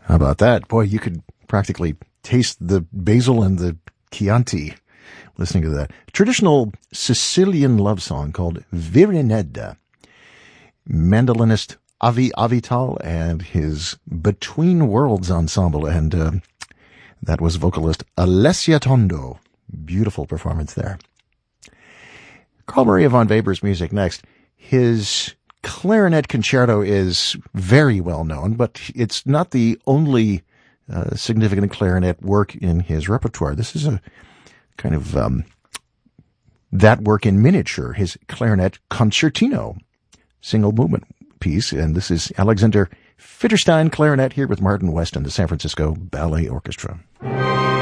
How about that? Boy, you could practically taste the basil and the Chianti listening to that. Traditional Sicilian love song called Virinedda. Mandolinist Avi Avital and his Between Worlds Ensemble, and that was vocalist Alessia Tondo. Beautiful performance there. Carl Maria von Weber's music next. His clarinet concerto is very well known, but it's not the only significant clarinet work in his repertoire. This is a kind of that work in miniature, his clarinet concertino, single movement piece, and this is Alexander Fitterstein clarinet here with Martin West and the San Francisco Ballet Orchestra.